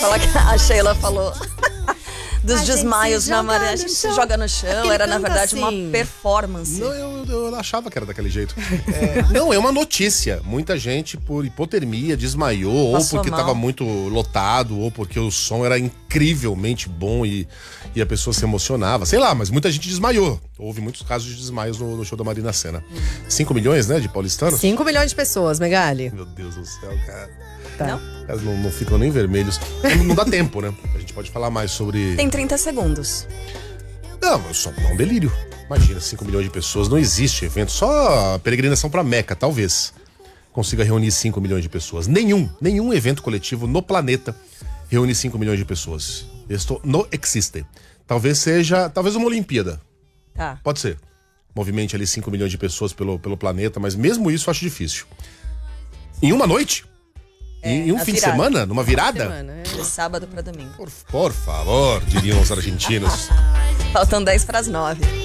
Fala que a Sheila falou dos A gente desmaios se na joga maré. A no gente se chão. joga no chão. Era, na canta verdade, uma assim. performance. Não, eu achava que era daquele jeito. Não, é uma notícia. Muita gente por hipotermia desmaiou, Passou ou porque mal. estava muito lotado, ou porque o som era incrivelmente bom e a pessoa se emocionava. Sei lá, mas muita gente desmaiou. Houve muitos casos de desmaios no show da Marina Sena. 5 milhões, né, de paulistanos? 5 milhões de pessoas, Megali. Meu Deus do céu, cara. Tá. Não? Os caras não ficam nem vermelhos. Não dá tempo, né? A gente pode falar mais sobre... Tem 30 segundos. Não, só é um delírio. Imagina, 5 milhões de pessoas, não existe evento. Só a peregrinação pra Meca, talvez, consiga reunir 5 milhões de pessoas. Nenhum evento coletivo no planeta reúne 5 milhões de pessoas. Isto não existe. Talvez uma Olimpíada. Tá. Pode ser. Movimente ali 5 milhões de pessoas pelo planeta, mas mesmo isso eu acho difícil. Em uma noite? Em um na fim virada. de semana? Numa virada? Semana, é. De sábado pra domingo. Por favor, diriam os argentinos. Faltam 10 para as 9.